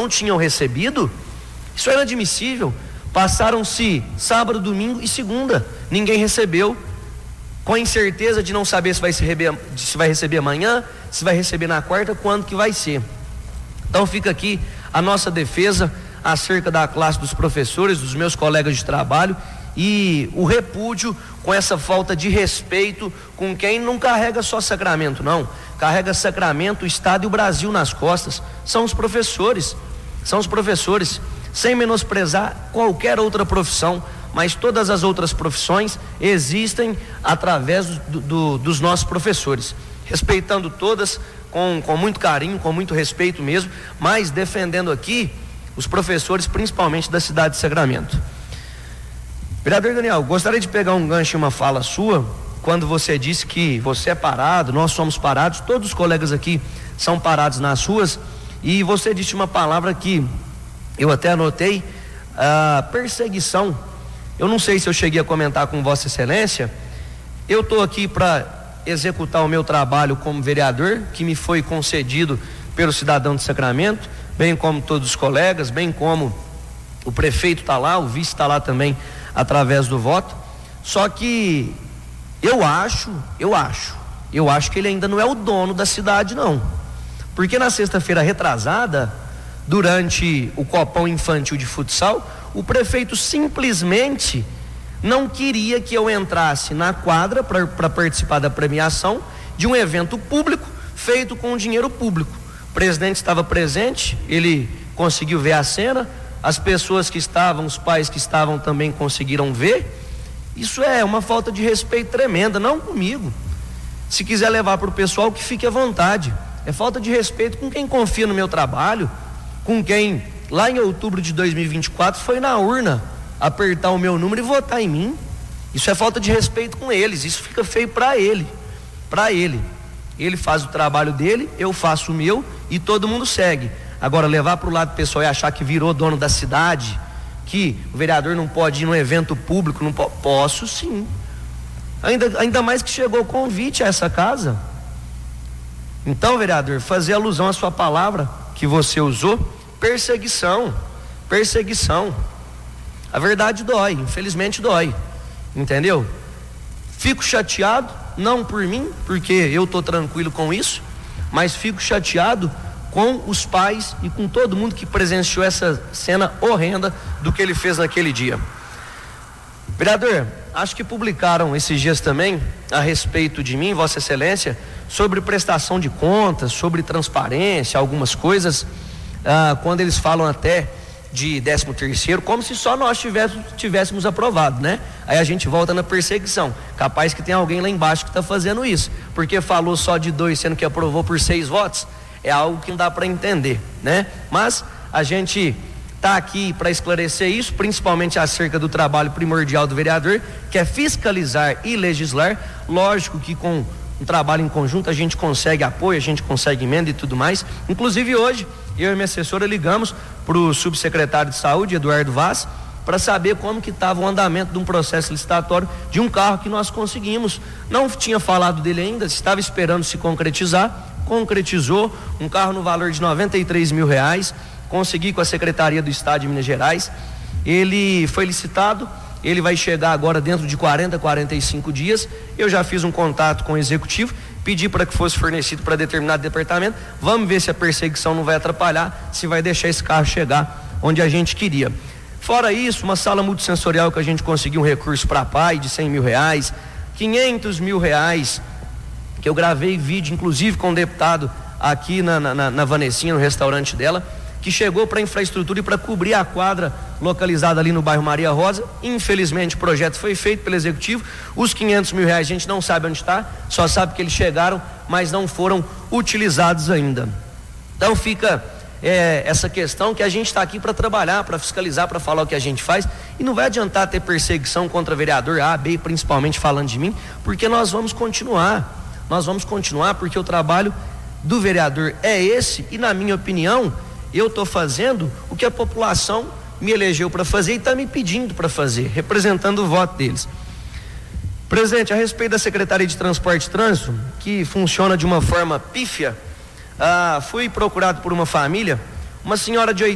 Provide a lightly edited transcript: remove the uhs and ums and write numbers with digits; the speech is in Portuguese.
não tinham recebido. Isso é inadmissível. Passaram-se sábado, domingo e segunda, ninguém recebeu, com a incerteza de não saber se vai receber amanhã, se vai receber na quarta, quando que vai ser. Então fica aqui a nossa defesa acerca da classe dos professores, dos meus colegas de trabalho, e o repúdio com essa falta de respeito com quem não carrega só sacramento, não, carrega sacramento, o Estado e o Brasil nas costas. São os professores, sem menosprezar qualquer outra profissão, mas todas as outras profissões existem através dos nossos professores, respeitando todas com muito carinho, com muito respeito mesmo, mas defendendo aqui os professores, principalmente da cidade de Sacramento. Vereador Daniel, gostaria de pegar um gancho em uma fala sua, quando você disse que você é parado, nós somos parados, todos os colegas aqui são parados nas ruas, e você disse uma palavra que eu até anotei, perseguição. Eu não sei se eu cheguei a comentar com Vossa Excelência. Eu estou aqui para executar o meu trabalho como vereador, que me foi concedido pelo cidadão de Sacramento, bem como todos os colegas, bem como o prefeito está lá, o vice está lá também, através do voto. Só que eu acho que ele ainda não é o dono da cidade, não, porque na sexta-feira retrasada, durante o Copão Infantil de Futsal, o prefeito simplesmente não queria que eu entrasse na quadra para participar da premiação de um evento público feito com dinheiro público. O presidente estava presente, ele conseguiu ver a cena, as pessoas que estavam, os pais que estavam também conseguiram ver. Isso é uma falta de respeito tremenda, não comigo. Se quiser levar para o pessoal, que fique à vontade. É falta de respeito com quem confia no meu trabalho, com quem lá em outubro de 2024 foi na urna apertar o meu número e votar em mim. Isso é falta de respeito com eles, isso fica feio para ele. Ele faz o trabalho dele, eu faço o meu e todo mundo segue. Agora, levar para o lado pessoal e achar que virou dono da cidade, que o vereador não pode ir num evento público, não posso sim. Ainda mais que chegou o convite a essa casa. Então, vereador, fazer alusão à sua palavra que você usou, perseguição. A verdade dói, infelizmente dói, entendeu? Fico chateado, não por mim, porque eu estou tranquilo com isso, mas fico chateado com os pais e com todo mundo que presenciou essa cena horrenda do que ele fez naquele dia. Vereador, acho que publicaram esses dias também a respeito de mim, Vossa Excelência, sobre prestação de contas, sobre transparência, algumas coisas, quando eles falam até de 13º, como se só nós tivéssemos aprovado, né? Aí a gente volta na perseguição. Capaz que tem alguém lá embaixo que está fazendo isso, porque falou só de 2, sendo que aprovou por 6 votos. É algo que não dá para entender, né? Mas a gente está aqui para esclarecer isso, principalmente acerca do trabalho primordial do vereador, que é fiscalizar e legislar. Lógico que com um trabalho em conjunto a gente consegue apoio, a gente consegue emenda e tudo mais. Inclusive hoje, eu e minha assessora ligamos para o subsecretário de saúde, Eduardo Vaz, para saber como que estava o andamento de um processo licitatório de um carro que nós conseguimos. Não tinha falado dele ainda, estava esperando se concretizar. Concretizou, um carro no valor de R$93 mil, consegui com a Secretaria do Estado de Minas Gerais. Ele foi licitado, ele vai chegar agora dentro de 45 dias. Eu já fiz um contato com o executivo, pedi para que fosse fornecido para determinado departamento. Vamos ver se a perseguição não vai atrapalhar, se vai deixar esse carro chegar onde a gente queria. Fora isso, uma sala multissensorial que a gente conseguiu um recurso para a PAI de R$100 mil, R$500 mil, que eu gravei vídeo, inclusive com o deputado aqui na Vanessinha, no restaurante dela, que chegou para infraestrutura e para cobrir a quadra localizada ali no bairro Maria Rosa. Infelizmente o projeto foi feito pelo executivo, os R$500 mil a gente não sabe onde está, só sabe que eles chegaram, mas não foram utilizados ainda. Então fica essa questão que a gente está aqui para trabalhar, para fiscalizar, para falar o que a gente faz, e não vai adiantar ter perseguição contra vereador A, B, principalmente falando de mim, porque nós vamos continuar porque o trabalho do vereador é esse, e na minha opinião eu estou fazendo o que a população me elegeu para fazer e está me pedindo para fazer, representando o voto deles. Presidente, a respeito da Secretaria de Transporte e Trânsito, que funciona de uma forma pífia, fui procurado por uma família, uma senhora de